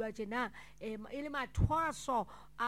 bulwa tjena e le mathwaso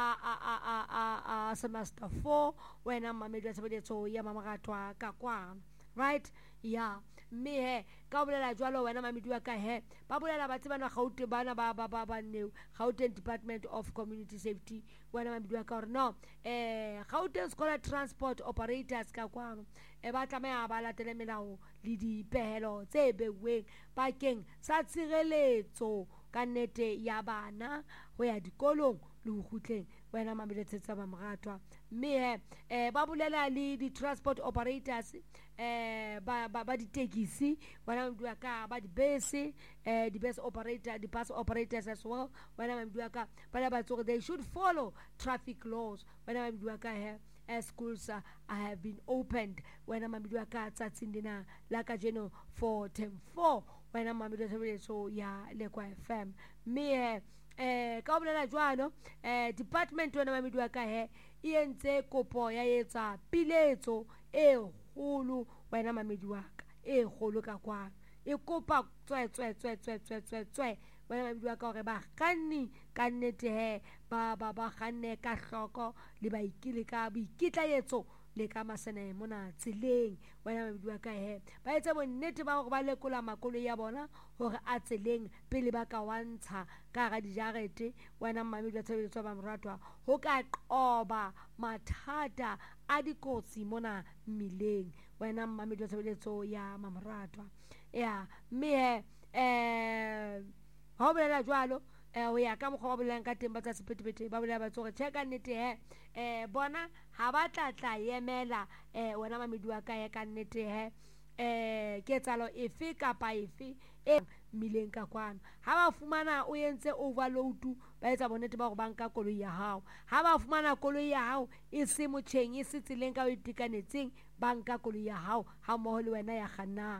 a semester 4 wena mamedi wa tshebeletso ya Mamaratwa ka kwana, right? Yeah, mme he ka bolela jwalo wena mamedi wa ka he ba bolela ba tsebana Gauteng bana ba neu Gauteng Department of Community Safety wena mamedi wa ka hore no Gauteng Scholar Transport Operators ka kwano ba tlameha ba latele melao le dipehelo tse beuweng bakeng sa tshireletso ka nnete ya bana ho ya dikolong le ho khutleng wena mamedi tsetsa ba Mamaratwa. Mme ba bolela le di transport operators ba ditekisi wena mamedi wa ka ba dibese di bus operator, di bus operators as well wena mamedi wa ka ba ba tsore they should follow traffic laws wena mamedi wa ka he as schools have been opened wena mamedi wa ka tsatsing lena la ka jeno for term 4 wena mamedi wa tshebeletso ya Lekwa FM. Mme ka bolela jwalo department wena mamedi wa ka he e entse kopo ya etsa piletso e kgolo wena mamedi wa ka e kgolo ka kwana e kopa tswe wena mamedi wa ka hore ba kganni ka nnete he ba kganne ka hloko le ba ikile ka boikitlaetso le ka masene mona tseleng wena mamedi wa ka he ba etse bonnete ba hore ba lekola makoloi ya bona hore a tseleng pele ba ka wantsha ka ga dijarete wena mamedi wa tshebeletso ba Mamaratwa ho ka qoba mathata a dikotsi mona mmileng wena mamedi wa tshebeletso ya Mamaratwa. Yeah, mme ha o bolela jwalo o ya ka mokgwa wa bolelang ka teng ba tsa sephetepete ba bolela ba tsore check nnete he bona ha ba tla emela wena mamedi wa ka he ka nnete he ke tsalo efe kapa efe e mileng ka kwana ha ba fumana o entse overload ba etsa bonnete ba go banka koloi ya hao ha ba fumana koloi ya hao e se motjheng e se tseleng ka o itekanetseng banka koloi ya hao ha mo le wena ya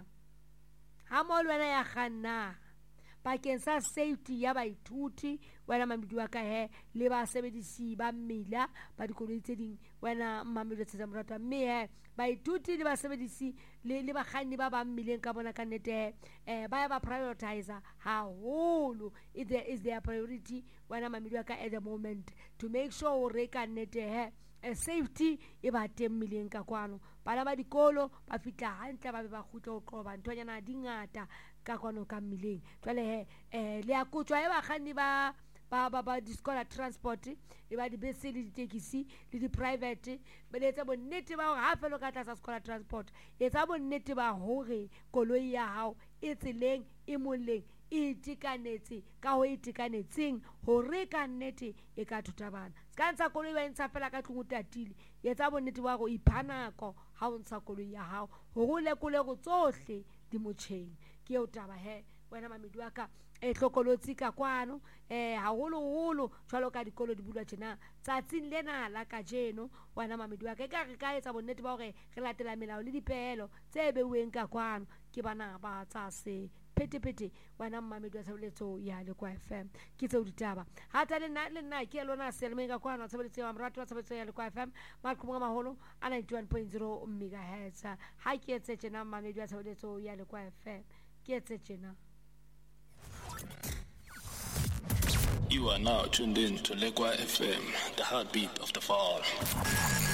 kganna bakeng sa safety ya baithuti wena mamedi wa ka he le ba sebedisi ba mmila ba dikoloi tse ding wena mamedi wa tsetsa Mamaratwa. Mme he baithuti le ba sebedisi le bakganni ba ba mmileng ka bona ka nnete ba prioritizer haholo is their priority wena mamedi wa ka at the moment to make sure hore ka nnete safety e ba teng mmileng ka kwano bana ba dikolo ba fitla hantle ba be ba khutla ho qoba nthonyana di ngata ka kwano ka mmileng. Jwale le a kutswa e bakganni ba di scholar transport e ba dibese le ditekisi le di private ba letsa bonnete ba hore ha felo ka tlasa scholar transport etsa bonnete ba hore koloi ya hao e tseleng e moleng e itikanetse ka ho itikanetseng hore ka nnete e ka thuta bana ska ntsha koloi ba ntsha fela ka tlung o tatile etsa bonnete ba go iphanako ha o ntsha koloi ya hao hore le kole go tsohle di motjheng ke o taba he wena mamedi wa ka hlokolotsi ka kwano haholo jwalo ka dikolo di bulwa tjena tsatsing lena la ka jeno wena mamedi wa ka ka re ka etsa bonnete ba hore re latela melao le dipehelo tse beuweng ka kwano ke bana ba tsa se phete wena mamedi wa tshebeletso ya Lekwa FM ke tseo ditaba hata le nna ke lona selmeng ka kwano tshebeletso ya Mamaratwa tshebeletso ya Lekwa FM makhumwa maholo a 91.0 megahertz ha ke etse tjena mamedi wa tshebeletso ya Lekwa FM ke etse tjena. You are now tuned in to Lekwa FM, the heartbeat of the fall.